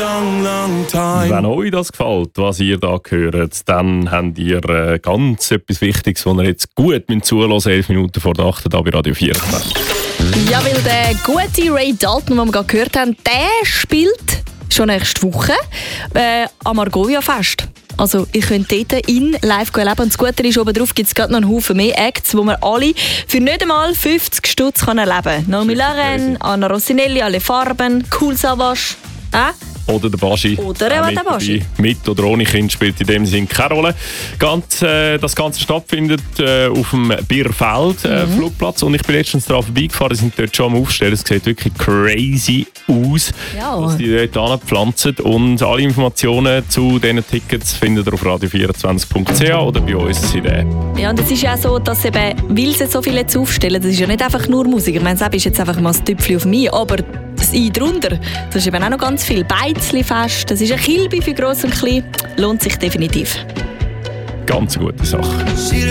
long, long time. Wenn euch das gefällt, was ihr da hört, dann habt ihr ganz etwas Wichtiges, was ihr jetzt gut zuhören 11 Minuten vor der 8. da bei Radio 4. Ja, weil der gute Ray Dalton, den wir gerade gehört haben, der spielt schon nächste Woche am Argovia-Fest. Also ihr könnt dort live erleben. Und das Gute ist, oben drauf gibt es gerade noch einen Haufen mehr Acts, wo man alle für nicht einmal 50 Stutz erleben kann. Naomi Laren, Anna Rossinelli, alle Farben, Cool Savage. Oder der Baschi. Oder der Baschi. Mit oder ohne Kind spielt in dem Sinne keine Rolle. Das Ganze stattfindet auf dem Bierfeld Flugplatz. Und ich bin letztens daran vorbeigefahren, sind dort schon am Aufstellen. Es sieht wirklich crazy aus, was die dort anpflanzen. Und alle Informationen zu diesen Tickets findet ihr auf radio24.ch oder bei uns in der. Ja, und es ist ja auch so, dass eben, weil sie so viele jetzt aufstellen, das ist ja nicht einfach nur Musik. Ich meine, das ist jetzt einfach mal ein Tüpfchen auf mich, aber das Ei drunter, das ist eben auch noch ganz viel. Beizli-Fest, das ist ein Kilby für Gross und Klein, lohnt sich definitiv. Ganz gute Sache.